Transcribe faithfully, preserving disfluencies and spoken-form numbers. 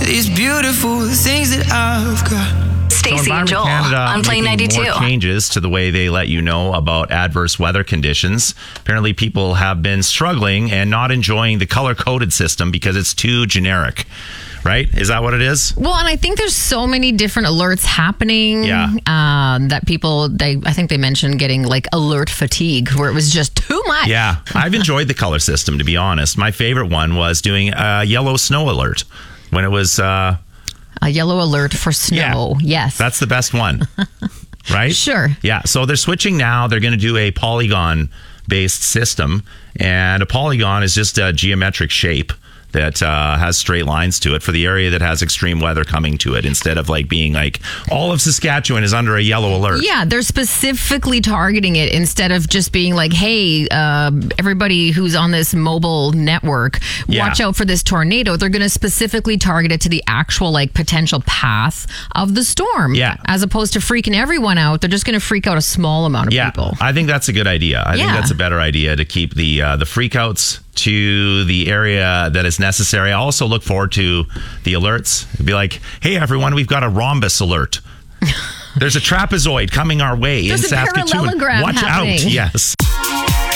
these beautiful things that I've got. Stacey and Joel on Play ninety-two. More changes to the way they let you know about adverse weather conditions. Apparently, people have been struggling and not enjoying the color-coded system because it's too generic. Right? Is that what it is? Well, and I think there's so many different alerts happening. Yeah. Um, that people, they, I think they mentioned getting like alert fatigue, where it was just too much. Yeah. I've enjoyed the color system, to be honest. My favorite one was doing a yellow snow alert when it was. Uh, a yellow alert for snow. Yeah, yes. That's the best one. Right? Sure. Yeah. So they're switching now. They're going to do a polygon based system. And a polygon is just a geometric shape that uh, has straight lines to it for the area that has extreme weather coming to it, instead of like being like all of Saskatchewan is under a yellow alert. Yeah, they're specifically targeting it instead of just being like, hey, uh, everybody who's on this mobile network, Yeah. watch out for this tornado. They're going to specifically target it to the actual like potential path of the storm. Yeah. As opposed to freaking everyone out, they're just going to freak out a small amount of Yeah, people. I think that's a good idea. I think Yeah. that's a better idea to keep the uh, the freakouts to the area that is necessary. I also look forward to the alerts. It'd be like, hey, everyone, we've got a rhombus alert. There's a trapezoid coming our way There's in a Saskatoon. parallelogram Watch happening. out. Yes.